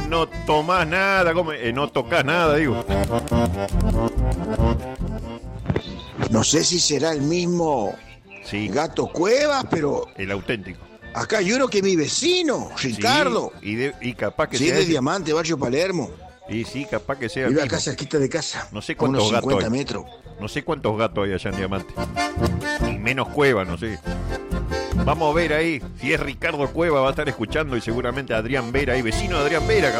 no tomás nada, ¿cómo? No tocas nada, digo. No sé si será el mismo Sí, Gato Cuevas, pero el auténtico. acá hay uno que es mi vecino, Ricardo. Sí, y capaz que Sí, sea de ese. Diamante, Barrio Palermo. Y sí, capaz que sea el Vive mismo. acá cerquita de casa. No sé a cuántos unos gatos 50 hay. metros. No sé cuántos gatos hay allá en Diamante. Y menos Cueva, no sé. Vamos a ver ahí. Si es Ricardo Cueva, va a estar escuchando y seguramente Adrián Vera ahí, vecino de Adrián Vera.